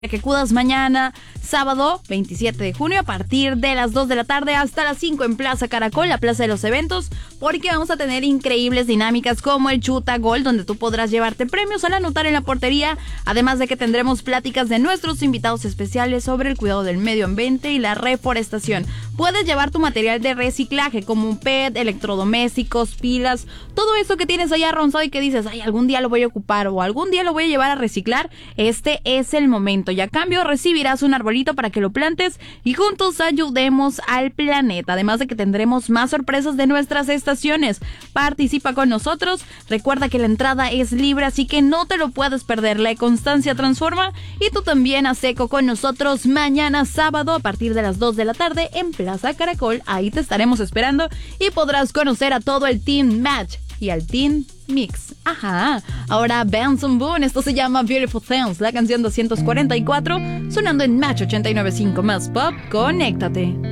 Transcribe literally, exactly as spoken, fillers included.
que acudas mañana, sábado veintisiete de junio, a partir de las dos de la tarde hasta las cinco en Plaza Caracol, la plaza de los eventos, porque vamos a tener increíbles dinámicas como el Chuta Gol, donde tú podrás llevarte premios al anotar en la portería, además de que tendremos pláticas de nuestros invitados especiales sobre el cuidado del medio ambiente y la reforestación. Puedes llevar tu material de reciclaje como un P E T, electrodomésticos, pilas, todo eso que tienes allá ronzado y que dices, ay, algún día lo voy a ocupar o algún día lo voy a llevar a reciclar. Este es el momento. Y a cambio recibirás un arbolito para que lo plantes y juntos ayudemos al planeta. Además de que tendremos más sorpresas de nuestras estaciones. Participa con nosotros. Recuerda que la entrada es libre, así que no te lo puedes perder. La constancia transforma. Y tú también haz eco con nosotros mañana sábado a partir de las dos de la tarde en Plaza Caracol. Ahí te estaremos esperando y podrás conocer a todo el Team Match y al Team Mix. Ajá. Ahora Benson Boone, esto se llama Beautiful Things, la canción doscientos cuarenta y cuatro, sonando en Match ochenta y nueve punto cinco más pop. Conéctate.